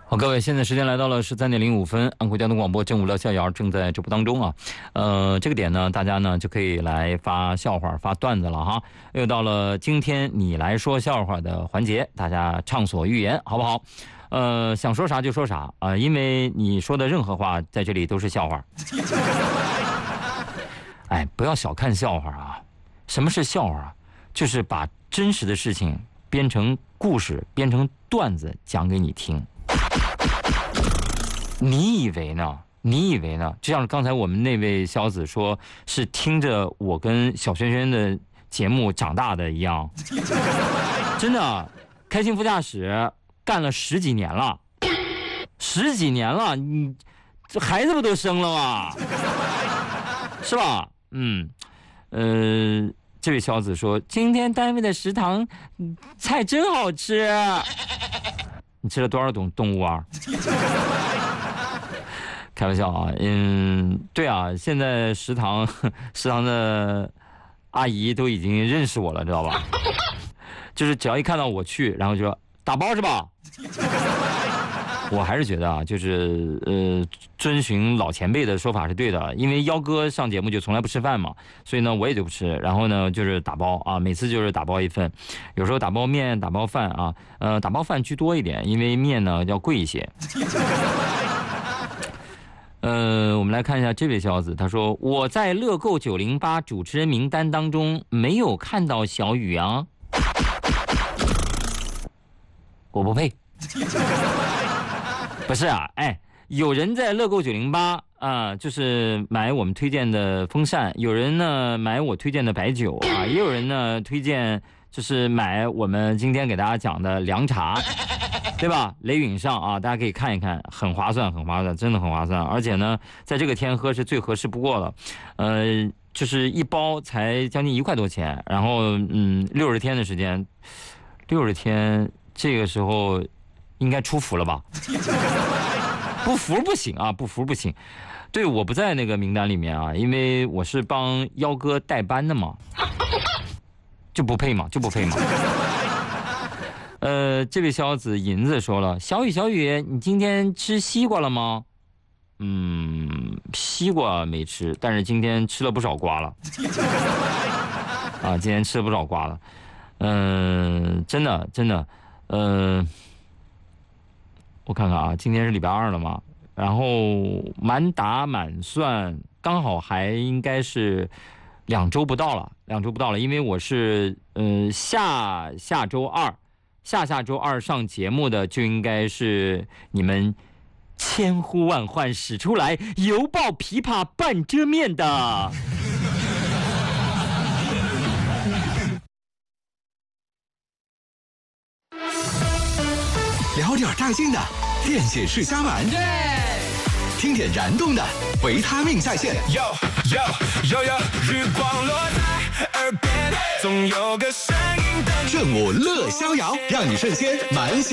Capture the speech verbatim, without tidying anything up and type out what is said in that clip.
好，各位，现在时间来到了十三点零五分，安徽交通广播正午乐逍遥正在直播当中啊。呃，这个点呢，大家呢就可以来发笑话、发段子了哈。又到了今天你来说笑话的环节，大家畅所欲言，好不好？呃，想说啥就说啥啊、呃，因为你说的任何话在这里都是笑话。哎，不要小看笑话啊！什么是笑话？就是把真实的事情编成故事，编成段子讲给你听。你以为呢？你以为呢？就像刚才我们那位小子说，是听着我跟小轩轩的节目长大的一样。真的，开心副驾驶干了十几年了，十几年了，你这孩子不都生了吗？是吧？嗯，呃，这位小子说，今天单位的食堂菜真好吃。你吃了多少种动物啊？开玩笑啊，嗯，对啊，现在食堂食堂的阿姨都已经认识我了，知道吧？就是只要一看到我去，然后就说打包是吧？我还是觉得啊，就是呃，遵循老前辈的说法是对的，因为幺哥上节目就从来不吃饭嘛，所以呢我也就不吃，然后呢就是打包啊，每次就是打包一份，有时候打包面、打包饭啊，呃，打包饭居多一点，因为面呢要贵一些。呃，我们来看一下这位小子，他说我在乐购九零八主持人名单当中没有看到小雨啊，我不配。不是啊，哎，有人在乐购九零八啊，就是买我们推荐的风扇，有人呢买我推荐的白酒啊，也有人呢推荐就是买我们今天给大家讲的凉茶。对吧？雷允上啊，大家可以看一看，很划算，很划算，真的很划算。而且呢，在这个天喝是最合适不过了，呃，就是一包才将近一块多钱，然后嗯，六十天的时间，六十天这个时候应该出服了吧？不服不行啊，不服不行。对，我不在那个名单里面啊，因为我是帮幺哥代班的嘛，就不配嘛，就不配嘛。呃，这位小子银子说了，小雨小雨，你今天吃西瓜了吗？嗯，西瓜没吃，但是今天吃了不少瓜了。啊，今天吃了不少瓜了。嗯、呃，真的真的，呃，我看看啊，今天是礼拜二了嘛，然后满打满算刚好还应该是两周不到了，两周不到了，因为我是呃下下周二。下下周二上节目的就应该是你们千呼万唤使出来犹抱琵琶半遮面的聊点带劲的电解质虾丸，听点燃动的维他命在线。 有有有有，日光落在耳边，总有个声音等你。 正午乐逍遥，让你瞬间满血。